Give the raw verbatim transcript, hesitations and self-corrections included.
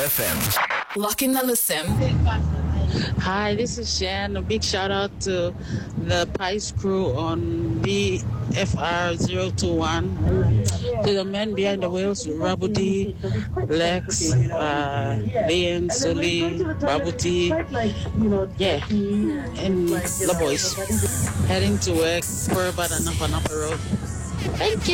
F M. Lock in the listen. Hi, this is Shan. A big shout out to the Pice crew on B F R zero two one. To the men behind the wheels, Rabuti, Lex, uh, Liam, Sully, Rabuti, yeah, and the boys. Heading to work, for about an up and up road. Thank you.